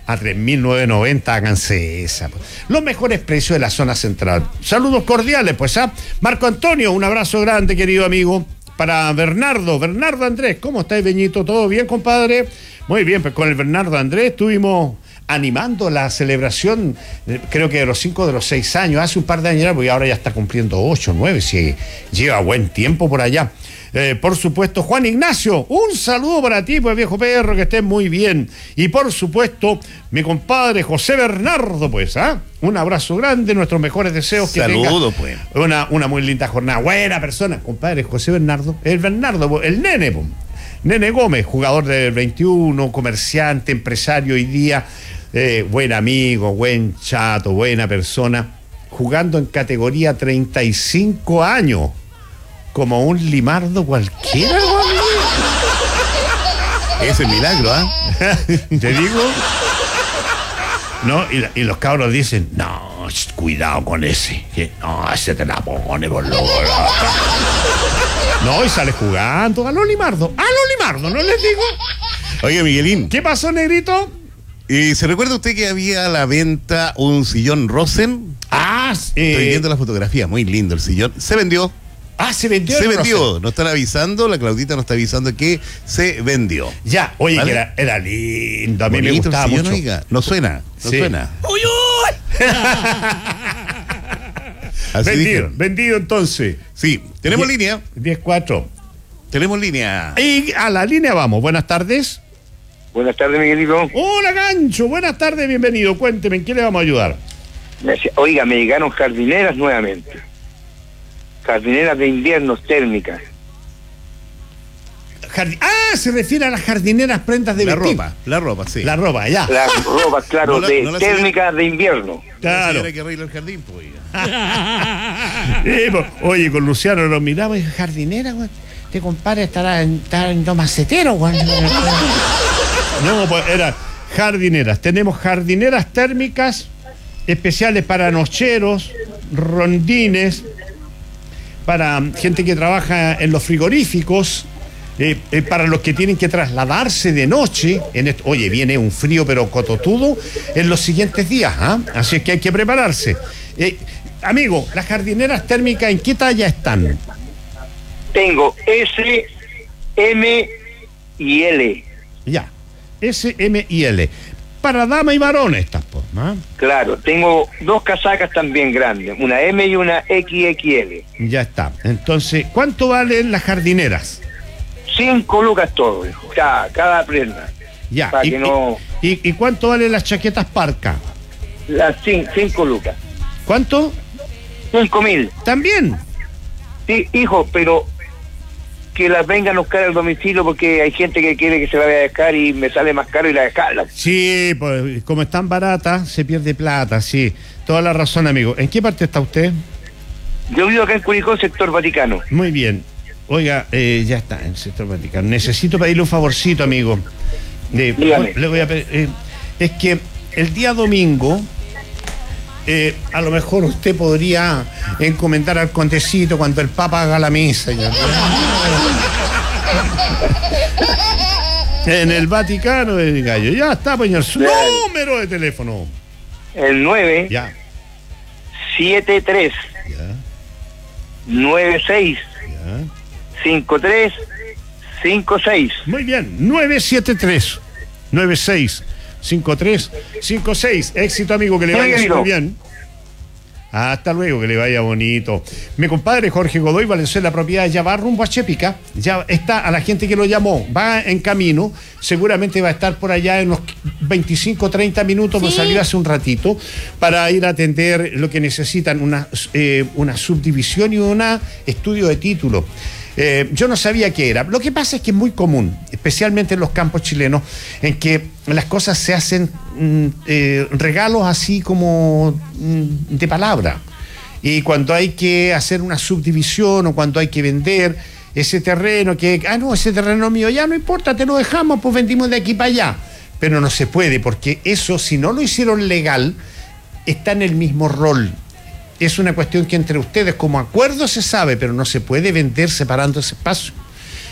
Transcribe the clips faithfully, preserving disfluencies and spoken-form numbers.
a tres mil novecientos noventa, háganse esa. Los mejores precios de la zona central. Saludos cordiales, pues, ¿ah? Marco Antonio, un abrazo grande, querido amigo. Para Bernardo, Bernardo Andrés, ¿cómo estáis, Beñito? ¿Todo bien, compadre? Muy bien, pues con el Bernardo Andrés estuvimos animando la celebración, creo que de los cinco de los seis años, hace un par de años, porque ahora ya está cumpliendo ocho, nueve, si lleva buen tiempo por allá. Eh, por supuesto, Juan Ignacio, un saludo para ti, pues viejo perro, que estés muy bien. Y por supuesto, mi compadre José Bernardo, pues, ¿ah? Un abrazo grande, nuestros mejores deseos. Saludos, pues. Una, una muy linda jornada, buena persona, compadre José Bernardo, el Bernardo, el nene, pues. Nene Gómez, jugador del veintiuno, comerciante, empresario hoy día, eh, buen amigo, buen chato, buena persona, jugando en categoría treinta y cinco años. Como un limardo cualquiera, güey. Ese es milagro, ¿ah? ¿eh? ¿Te digo? No, y, y los cabros dicen, no, cuidado con ese. Que, no, ese te la pone, por loco. No, y sale jugando a los limardos. A los limardos, ¿no les digo? Oye, Miguelín. ¿Qué pasó, negrito? ¿Y se recuerda usted que había a la venta un sillón Rosen? Ah, eh... Estoy viendo la fotografía, muy lindo el sillón. Se vendió. Ah, se vendió. Se vendió, nos están avisando, la Claudita nos está avisando que se vendió. Ya, oye, ¿vale? que era, era lindo, a mí bonito me gustaba el sillón, mucho. Oiga, no suena, no sí. suena. ¡Uy, uy! Así vendido, dijeron. vendido entonces. Sí, tenemos diez, línea. diez cuatro. Tenemos línea. Y a la línea vamos, buenas tardes. Buenas tardes, Miguelito. Hola, Gancho, buenas tardes, bienvenido. Cuénteme, ¿en qué le vamos a ayudar? Oiga, me llegaron jardineras nuevamente. Jardineras de invierno térmicas. Jardin... Ah, se refiere a las jardineras prendas de la vestir. ropa, la ropa, sí. La ropa, ya. Las ropas, claro, No la- de no la térmicas de invierno. Claro. La que arregla el jardín, pues, oiga. Sí, pues, oye, con Luciano nos miramos y jardinera, güey. Este compadre estará en, estará en dos maceteros, güey. No, pues era jardineras. Tenemos jardineras térmicas especiales para nocheros, rondines, para gente que trabaja en los frigoríficos, eh, eh, para los que tienen que trasladarse de noche. En esto, oye, viene un frío pero cototudo en los siguientes días, ¿ah? Así es que hay que prepararse. Eh, amigo, las jardineras térmicas, ¿en qué talla están? Tengo S, M y L. Ya, S, M y L. Para dama y varón estas, pues, ¿ah? Claro, tengo dos casacas también grandes, una M y una X X L. Ya está. Entonces, ¿cuánto valen las jardineras? Cinco lucas todo, hijo. Cada, cada prenda. Ya. Para y, que no... y, y cuánto valen las chaquetas parca? Las cin- cinco lucas. ¿Cuánto? Cinco mil. También. Sí, hijo, pero que las vengan a buscar al domicilio porque hay gente que quiere que se la vaya a dejar y me sale más caro y la dejarla. Sí, pues como están baratas, se pierde plata, sí. Toda la razón, amigo. ¿En qué parte está usted? Yo vivo acá en Curicó, sector Vaticano. Muy bien. Oiga, eh, ya está, en el sector Vaticano. Necesito pedirle un favorcito, amigo. Eh, Dígame. le voy a pedir, eh, es que el día domingo, eh, a lo mejor usted podría encomendar al contecito cuando el Papa haga la misa. Señor. En el Vaticano, el gallo. Ya está, señor. Su Ya. número de teléfono. El nueve Ya. siete tres Ya. nueve seis Ya. cinco tres cinco seis. Muy bien, nueve siete tres nueve seis cinco tres cinco seis. Éxito, amigo, que le vaya Muy muy bien. Hasta luego, que le vaya bonito. Mi compadre Jorge Godoy Valenzuela, la propiedad ya va rumbo a Chépica. Ya está, a la gente que lo llamó, va en camino. Seguramente va a estar por allá en unos veinticinco, treinta minutos, nos salió hace un ratito, para ir a atender lo que necesitan, una, eh, una subdivisión y un estudio de título. Eh, yo no sabía qué era. Lo que pasa es que es muy común, especialmente en los campos chilenos, en que las cosas se hacen mm, eh, regalos así como mm, de palabra. Y cuando hay que hacer una subdivisión o cuando hay que vender ese terreno, que, ah, no, ese terreno mío, ya no importa, te lo dejamos, pues vendimos de aquí para allá. Pero no se puede, porque eso, si no lo hicieron legal, está en el mismo rol. Es una cuestión que entre ustedes como acuerdo se sabe, pero no se puede vender separando ese espacio.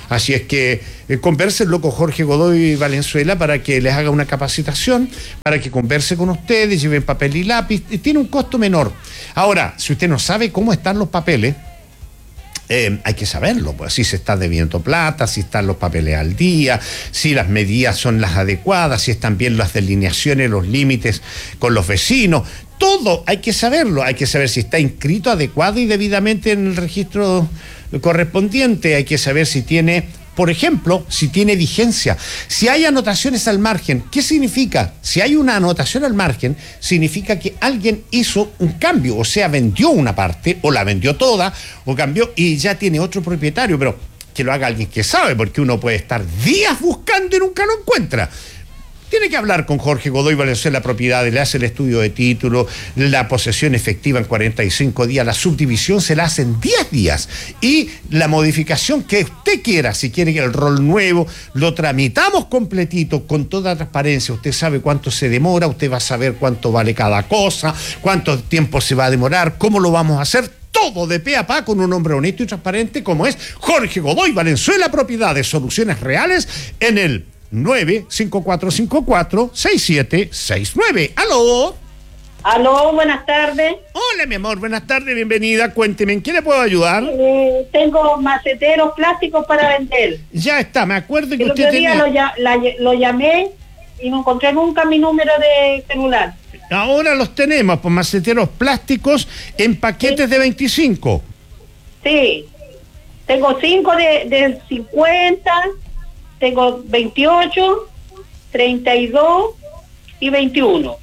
Así es que eh, conversenlo con Jorge Godoy Valenzuela para que les haga una capacitación, para que converse con ustedes, lleven papel y lápiz, y tiene un costo menor. Ahora, si usted no sabe cómo están los papeles, Eh, hay que saberlo, pues si se está debiendo plata, si están los papeles al día, si las medidas son las adecuadas, si están bien las delineaciones, los límites con los vecinos, todo hay que saberlo, hay que saber si está inscrito adecuado y debidamente en el registro correspondiente, hay que saber si tiene, por ejemplo, si tiene vigencia, si hay anotaciones al margen. ¿Qué significa? Si hay una anotación al margen, significa que alguien hizo un cambio, o sea, vendió una parte, o la vendió toda, o cambió y ya tiene otro propietario, pero que lo haga alguien que sabe, porque uno puede estar días buscando y nunca lo encuentra. Tiene que hablar con Jorge Godoy Valenzuela Propiedades, le hace el estudio de título, la posesión efectiva en cuarenta y cinco días, la subdivisión se la hace en diez días y la modificación que usted quiera, si quiere el rol nuevo, lo tramitamos completito con toda transparencia. Usted sabe cuánto se demora, usted va a saber cuánto vale cada cosa, cuánto tiempo se va a demorar, cómo lo vamos a hacer. Todo de pe a pa con un hombre honesto y transparente como es Jorge Godoy Valenzuela Propiedades, soluciones reales en el nueve cinco cuatro cinco cuatro seis siete seis nueve. ¿Aló? Aló, buenas tardes. Hola, mi amor, buenas tardes, bienvenida. Cuénteme, ¿en qué le puedo ayudar? Eh, tengo maceteros plásticos para vender. Ya está, me acuerdo que El usted otro día tenía... lo, ya- la- lo llamé y no encontré nunca mi número de celular. Ahora los tenemos, pues maceteros plásticos en paquetes Sí. de veinticinco. Sí, tengo cinco de, de cincuenta, tengo veintiocho, treinta y dos y veintiuno.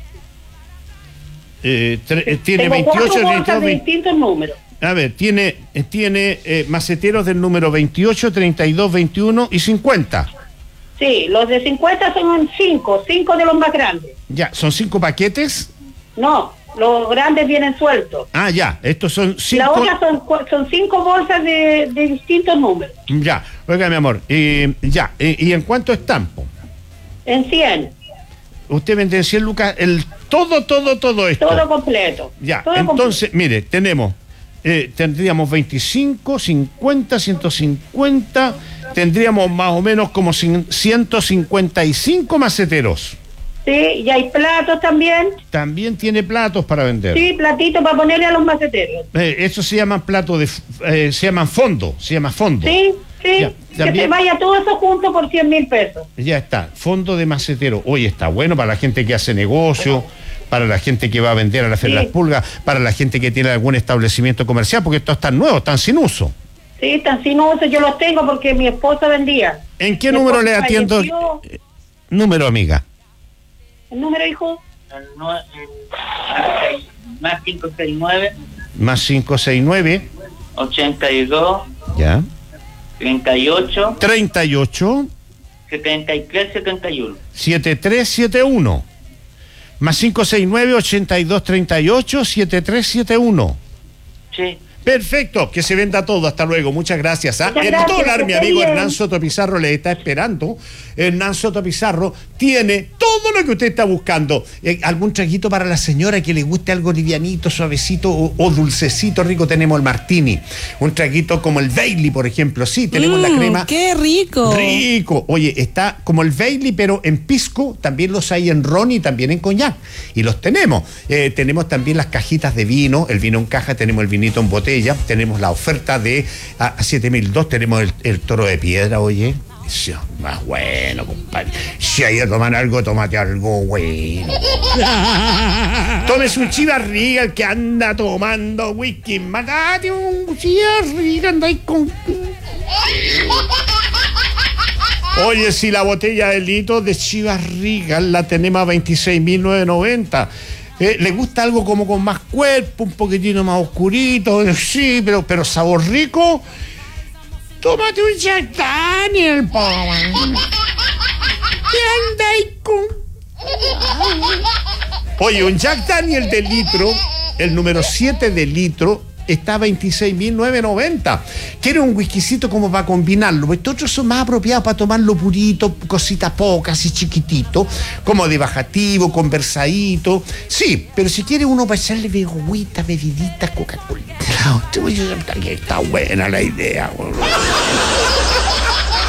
Eh, tre- eh, tiene Tengo veintiocho, cuatro treinta y bolsas dos, de veinte. distintos números. A ver, tiene, eh, tiene eh, maceteros del número veintiocho, treinta y dos, veintiuno y cincuenta. Sí, los de cincuenta son cinco, cinco de los más grandes. Ya, ¿son cinco paquetes? No, los grandes vienen sueltos. Ah, ya, estos son cinco... La otra son, cu- son cinco bolsas de, de distintos números. Ya, oiga, mi amor, eh, ya, eh, ¿y en cuánto están, po? En cien, Usted vende en cien lucas el todo, todo, todo esto. todo completo. Ya, todo entonces, mire, tenemos, eh, tendríamos veinticinco, cincuenta, ciento cincuenta, tendríamos más o menos como cin- ciento cincuenta y cinco maceteros. completo. Sí, y hay platos también. También tiene platos para vender. Sí, platitos para ponerle a los maceteros. Eh, eso se llaman platos de, f- eh, se llaman fondo, se llama fondo. Sí, sí, Ya, que también- se vaya todo eso junto por cien mil pesos. Ya está, fondo de macetero. Hoy está bueno para la gente que hace negocio, para la gente que va a vender a la Feria de Sí. las Pulgas, para la gente que tiene algún establecimiento comercial, porque estos están nuevos, están sin uso. Sí, están sin uso, yo los tengo porque mi esposa vendía. ¿En qué Mi número esposa le atiendo? falleció. Eh, Número, amiga. ¿El número, hijo? El nue- el- más cinco seis nueve, Más cinco seis nueve, ochenta y dos, ya. treinta y ocho, treinta y ocho, setenta y tres, setenta y uno. setenta y tres setenta y uno. Más cinco seis nueve, ochenta y dos, treinta y ocho, setenta y tres setenta y uno. Sí. Perfecto, que se venda todo. Hasta luego, muchas gracias. ¿ah? Muchas En gracias, dólar, que mi esté amigo bien. Hernán Soto Pizarro le está esperando. Hernán Soto Pizarro tiene todo lo que usted está buscando. Eh, algún traguito para la señora que le guste algo livianito, suavecito o, o dulcecito rico. Tenemos el martini. Un traguito como el Bailey, por ejemplo. Sí, tenemos la Mm, crema. ¡Qué rico! Rico. Oye, está como el Bailey, pero en pisco. También los hay en ron y también en coñac. Y los tenemos. Eh, tenemos también las cajitas de vino. El vino en caja, tenemos el vinito en botella. Tenemos la oferta de a, a siete mil dos. Tenemos el, el toro de piedra, oye. Eso, más bueno, compadre. Si hay que tomar algo, tómate algo bueno. Tómese un Chivas-Riga, el que anda tomando whisky. Matate un Chivas-Riga, anda ahí con... Oye, si la botella de litro de Chivas-Riga la tenemos a veintiséis mil novecientos noventa. Eh, ¿Le gusta algo como con más cuerpo, un poquitito más oscurito? Eh, Sí, pero, pero sabor rico. Tómate un Jack Daniel, po. ¿Qué anda ahí con...? Oye, un Jack Daniel de litro, el número siete de litro, está a veintiséis mil novecientos noventa. Quiere un whiskycito como para combinarlo, porque estos otros son más apropiados para tomarlo purito, cositas pocas y chiquitito, como de bajativo, conversadito. Sí, pero si quiere uno para echarle begüita, bebidita, Coca-Cola. Está buena la idea.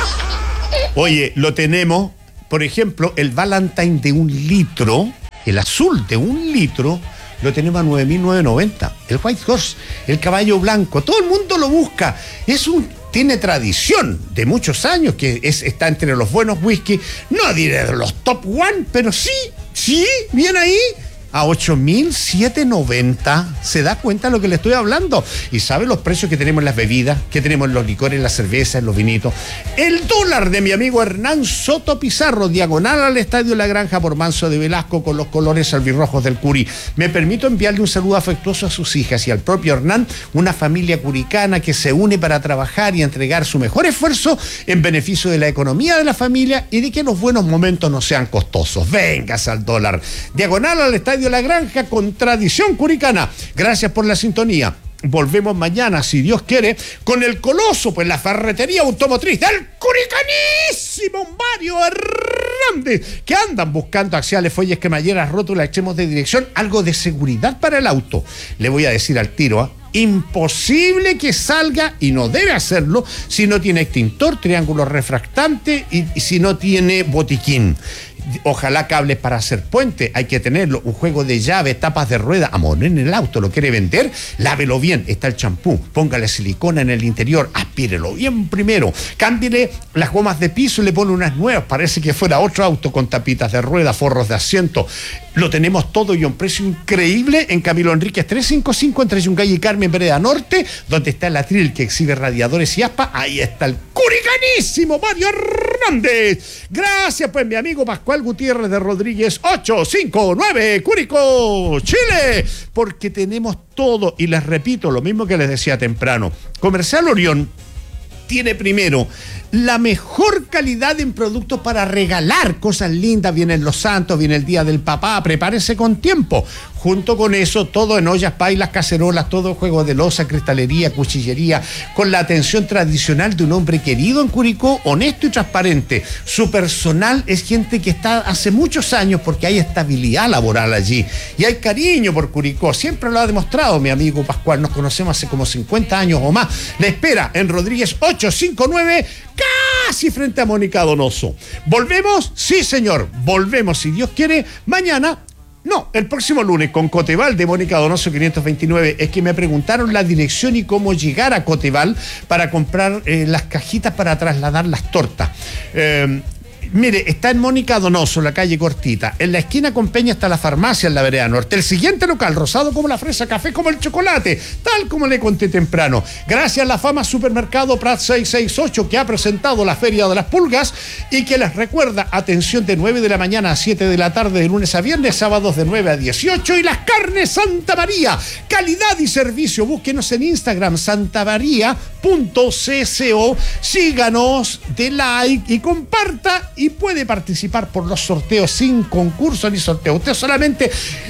Oye, lo tenemos, por ejemplo, el Valentine de un litro, el azul de un litro, lo tenemos a nueve mil novecientos noventa. El White Horse, el caballo blanco, todo el mundo lo busca. Es un, tiene tradición de muchos años, que es, está entre los buenos whisky, no diré de los top one, pero sí, sí, bien ahí. A ocho mil setecientos noventa. ¿Se da cuenta de lo que le estoy hablando? Y sabe los precios que tenemos en las bebidas, que tenemos en los licores, en las cervezas, en los vinitos. El dólar de mi amigo Hernán Soto Pizarro, diagonal al Estadio La Granja por Manso de Velasco, con los colores albirrojos del Curí. Me permito enviarle un saludo afectuoso a sus hijas y al propio Hernán, una familia curicana que se une para trabajar y entregar su mejor esfuerzo en beneficio de la economía de la familia y de que los buenos momentos no sean costosos. Véngase al dólar. Diagonal al Estadio La Granja con tradición curicana. Gracias por la sintonía. Volvemos mañana, si Dios quiere, con el coloso, pues la ferretería automotriz del curicanísimo Mario Hernández, que andan buscando axiales, fuelles, cremalleras, rótulas, extremos de dirección, algo de seguridad para el auto. Le voy a decir al tiro, ¿eh? Imposible que salga, y no debe hacerlo, si no tiene extintor, triángulo refractante y, y si no tiene botiquín. Ojalá cables para hacer puente, hay que tenerlo, un juego de llave, tapas de rueda, amor, en el auto, lo quiere vender, lávelo bien, está el champú, póngale silicona en el interior, aspírelo bien primero, cámbiele las gomas de piso y le pone unas nuevas, parece que fuera otro auto con tapitas de rueda, forros de asiento. Lo tenemos todo y a un precio increíble en Camilo Enríquez trescientos cincuenta y cinco entre Yungay y Carmen, Vereda Norte, donde está el atril que exhibe radiadores y aspa. Ahí está el curicanísimo Mario Hernández. Gracias, pues, mi amigo Pascual Gutiérrez de Rodríguez, ocho cinco nueve, Curicó, Chile, porque tenemos todo. Y les repito lo mismo que les decía temprano. Comercial Orión tiene primero la mejor calidad en productos para regalar cosas lindas. Vienen los santos, viene el día del papá, prepárese con tiempo. Junto con eso, todo en ollas, pailas, cacerolas, todo juego de loza, cristalería, cuchillería, con la atención tradicional de un hombre querido en Curicó, honesto y transparente. Su personal es gente que está hace muchos años, porque hay estabilidad laboral allí y hay cariño por Curicó. Siempre lo ha demostrado mi amigo Pascual, nos conocemos hace como cincuenta años o más. Le espera en Rodríguez ocho cinco nueve, casi frente a Mónica Donoso. ¿Volvemos? Sí, señor, volvemos, si Dios quiere, mañana. No, el próximo lunes con Coteval de Mónica Donoso quinientos veintinueve. Es que me preguntaron la dirección y cómo llegar a Coteval para comprar eh, las cajitas para trasladar las tortas. Eh, Mire, está en Mónica Donoso, la calle Cortita. En la esquina con Peña está la farmacia en la vereda norte. El siguiente local, rosado como la fresa, café como el chocolate, tal como le conté temprano. Gracias a la Fama Supermercado Prat seiscientos sesenta y ocho, que ha presentado la Feria de las Pulgas y que les recuerda, atención, de nueve de la mañana a siete de la tarde, de lunes a viernes, sábados de nueve a dieciocho. Y las carnes Santa María, calidad y servicio. Búsquenos en Instagram, santamaría punto cco. Síganos, dé like y comparta. Y puede participar por los sorteos sin concurso ni sorteo. Usted solamente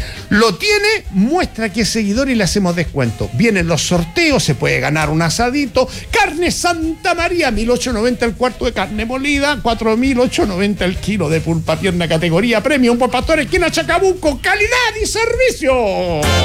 lo tiene, muestra que es seguidor y le hacemos descuento. Vienen los sorteos, se puede ganar un asadito. Carne Santa María, mil ochocientos noventa el cuarto de carne molida, cuatro mil ochocientos noventa el kilo de pulpa pierna categoría premium por Pastor esquina Chacabuco. Calidad y servicio.